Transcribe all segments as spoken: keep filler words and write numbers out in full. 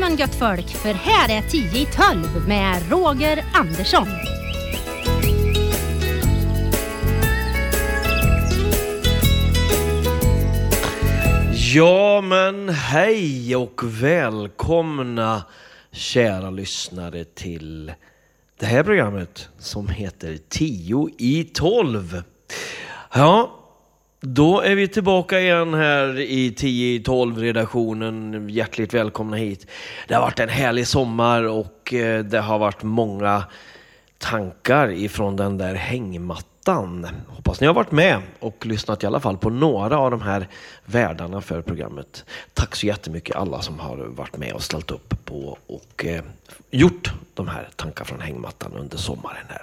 morgon gött folk, för här är tio i tolv med Roger Andersson. Ja men hej och välkomna kära lyssnare till det här programmet som heter tio i tolv. Ja, då är vi tillbaka igen här i tio i tolv-redaktionen. Hjärtligt välkomna hit. Det har varit en härlig sommar och det har varit många tankar ifrån den där hängmattan. Hoppas ni har varit med och lyssnat i alla fall på några av de här värdarna för programmet. Tack så jättemycket alla som har varit med och ställt upp på och eh, gjort de här tankar från hängmattan under sommaren här.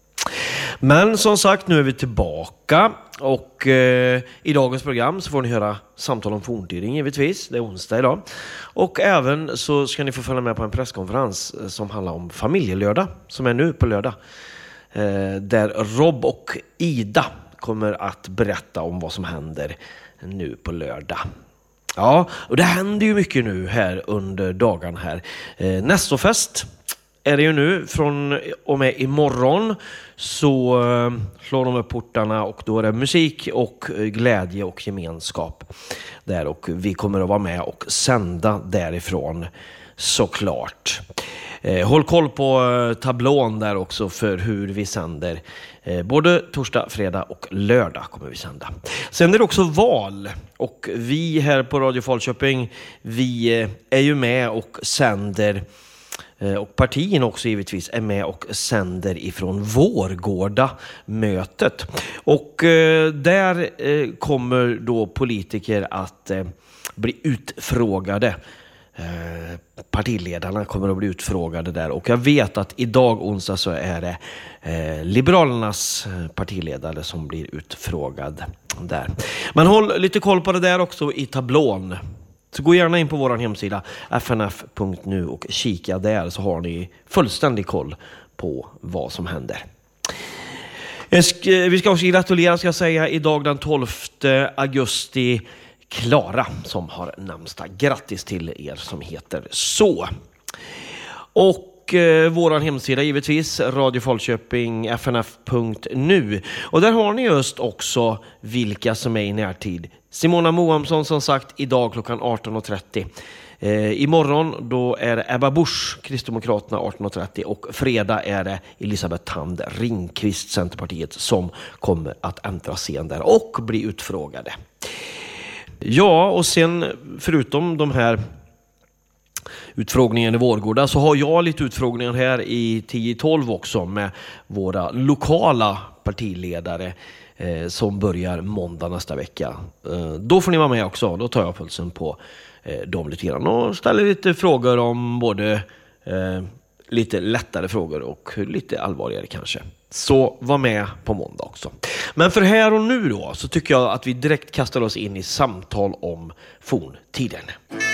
Men som sagt, nu är vi tillbaka och eh, i dagens program så får ni höra samtal om forntiden givetvis. Det är onsdag idag. Och även så ska ni få följa med på en presskonferens eh, som handlar om familjelördag som är nu på lördag. Eh, där Rob och Ida kommer att berätta om vad som händer nu på lördag. Ja, och det händer ju mycket nu här under dagen här. Eh, Nästofest är det ju nu, från och med imorgon så uh, slår de upp portarna och då är det musik och uh, glädje och gemenskap där, och vi kommer att vara med och sända därifrån såklart. Eh, håll koll på uh, tablån där också för hur vi sänder. Eh, både torsdag, fredag och lördag kommer vi sända. Sen är det också val och vi här på Radio Falköping, vi uh, är ju med och sänder. Och partierna också givetvis är med och sänder ifrån Vårgårda-mötet. Och eh, där eh, kommer då politiker att eh, bli utfrågade. Eh, partiledarna kommer att bli utfrågade där. Och jag vet att idag onsdag så är det eh, Liberalernas partiledare som blir utfrågad där. Men håll lite koll på det där också i tablån. Så gå gärna in på vår hemsida f n f punkt n u och kika där, så har ni fullständig koll på vad som händer. Vi ska också gratulera, ska jag säga, idag den tolfte augusti, Klara som har namnsdag. Grattis till er som heter så. Och eh, vår hemsida givetvis, Radio Falköping, f n f punkt n u. Och där har ni just också vilka som är i närtid. Simona Mohamsson som sagt idag klockan arton och trettio. Eh, imorgon då är det Ebba Busch, Kristdemokraterna arton och trettio, och fredag är det Elisabeth Tand Ringqvist, Centerpartiet, som kommer att äntra scen där och bli utfrågade. Ja, och sen förutom de här utfrågningen i Vårgårda så har jag lite utfrågningar här i tio i tolv också med våra lokala partiledare eh, som börjar måndag nästa vecka. Eh, då får ni vara med också. Då tar jag pulsen på eh, dem lite grann och ställer lite frågor om både eh, lite lättare frågor och lite allvarligare kanske. Så var med på måndag också. Men för här och nu då så tycker jag att vi direkt kastar oss in i samtal om forntiden.